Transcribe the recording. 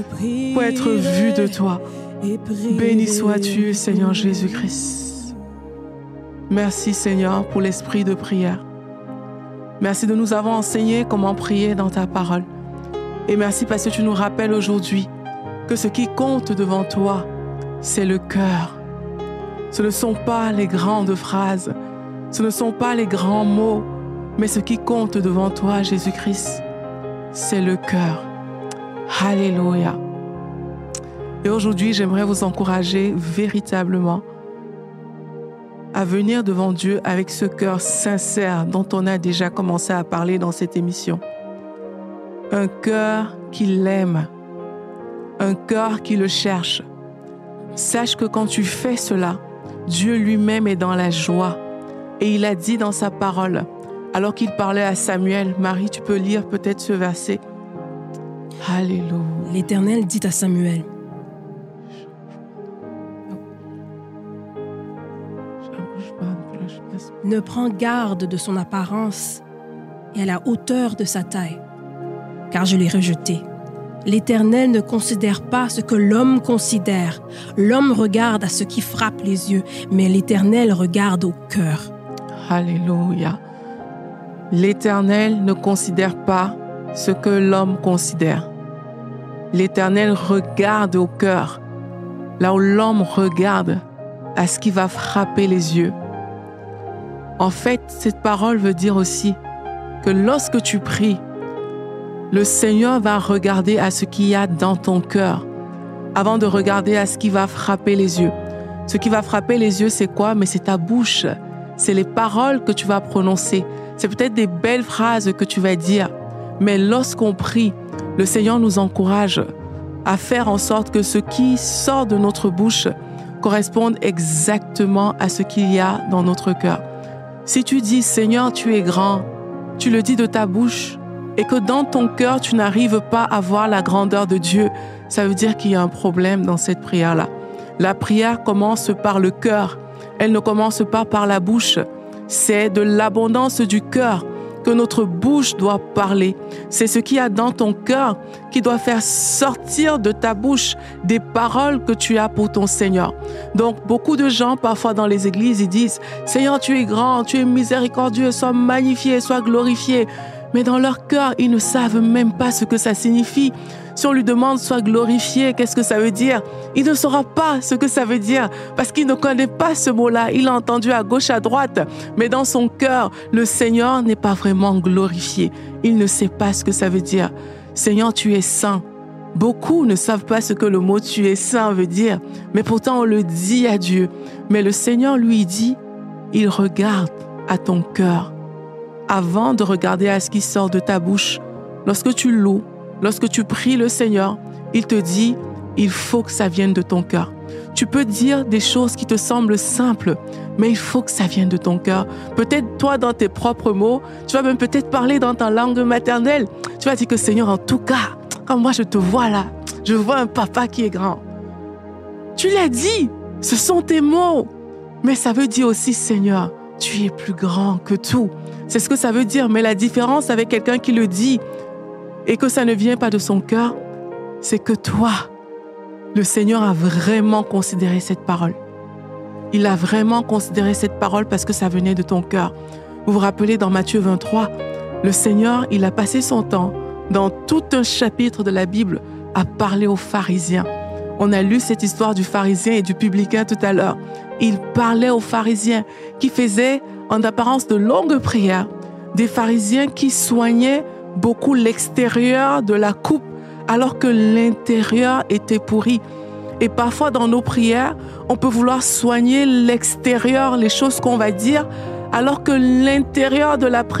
pour être vu de toi. Béni sois-tu, Seigneur Jésus-Christ. Merci, Seigneur, pour l'esprit de prière. Merci de nous avoir enseigné comment prier dans ta parole. Et merci parce que tu nous rappelles aujourd'hui que ce qui compte devant toi, c'est le cœur. Ce ne sont pas les grandes phrases, ce ne sont pas les grands mots, mais ce qui compte devant toi, Jésus-Christ, c'est le cœur. Alléluia. Et aujourd'hui, j'aimerais vous encourager véritablement à venir devant Dieu avec ce cœur sincère dont on a déjà commencé à parler dans cette émission. Un cœur qui l'aime, un cœur qui le cherche. Sache que quand tu fais cela, Dieu lui-même est dans la joie. Et il a dit dans sa parole, alors qu'il parlait à Samuel, Marie, tu peux lire peut-être ce verset. Alléluia. L'Éternel dit à Samuel, ne prends garde de son apparence et à la hauteur de sa taille, car je l'ai rejeté. L'Éternel ne considère pas ce que l'homme considère. L'homme regarde à ce qui frappe les yeux, mais l'Éternel regarde au cœur. Alléluia. L'Éternel ne considère pas ce que l'homme considère. L'Éternel regarde au cœur, là où l'homme regarde à ce qui va frapper les yeux. En fait, cette parole veut dire aussi que lorsque tu pries, le Seigneur va regarder à ce qu'il y a dans ton cœur avant de regarder à ce qui va frapper les yeux. Ce qui va frapper les yeux, c'est quoi? Mais c'est ta bouche, c'est les paroles que tu vas prononcer. C'est peut-être des belles phrases que tu vas dire. Mais lorsqu'on prie, le Seigneur nous encourage à faire en sorte que ce qui sort de notre bouche corresponde exactement à ce qu'il y a dans notre cœur. Si tu dis « Seigneur, tu es grand », tu le dis de ta bouche, et que dans ton cœur, tu n'arrives pas à voir la grandeur de Dieu, ça veut dire qu'il y a un problème dans cette prière-là. La prière commence par le cœur, elle ne commence pas par la bouche. C'est de l'abondance du cœur que notre bouche doit parler. C'est ce qu'il y a dans ton cœur qui doit faire sortir de ta bouche des paroles que tu as pour ton Seigneur. Donc, beaucoup de gens, parfois dans les églises, ils disent « Seigneur, tu es grand, tu es miséricordieux, sois magnifié, sois glorifié ». Mais dans leur cœur, ils ne savent même pas ce que ça signifie. Si on lui demande « sois glorifié », qu'est-ce que ça veut dire? Il ne saura pas ce que ça veut dire parce qu'il ne connaît pas ce mot-là. Il l'a entendu à gauche, à droite. Mais dans son cœur, le Seigneur n'est pas vraiment glorifié. Il ne sait pas ce que ça veut dire. « Seigneur, tu es saint ». Beaucoup ne savent pas ce que le mot « tu es saint » veut dire. Mais pourtant, on le dit à Dieu. Mais le Seigneur lui dit, il regarde à ton cœur. Avant de regarder à ce qui sort de ta bouche, lorsque tu loues, lorsque tu pries le Seigneur, il te dit, il faut que ça vienne de ton cœur. Tu peux dire des choses qui te semblent simples, mais il faut que ça vienne de ton cœur. Peut-être toi, dans tes propres mots, tu vas même peut-être parler dans ta langue maternelle. Tu vas dire que Seigneur, en tout cas, comme moi je te vois là, je vois un papa qui est grand. Tu l'as dit, ce sont tes mots. Mais ça veut dire aussi, Seigneur, tu es plus grand que tout. C'est ce que ça veut dire. Mais la différence avec quelqu'un qui le dit et que ça ne vient pas de son cœur, c'est que toi, le Seigneur a vraiment considéré cette parole. Il a vraiment considéré cette parole parce que ça venait de ton cœur. Vous vous rappelez dans Matthieu 23, le Seigneur, il a passé son temps dans tout un chapitre de la Bible à parler aux pharisiens. On a lu cette histoire du pharisien et du publicain tout à l'heure. Il parlait aux pharisiens qui faisaient en apparence de longues prières, des pharisiens qui soignaient beaucoup l'extérieur de la coupe alors que l'intérieur était pourri. Et parfois dans nos prières, on peut vouloir soigner l'extérieur, les choses qu'on va dire, alors que l'intérieur de la prière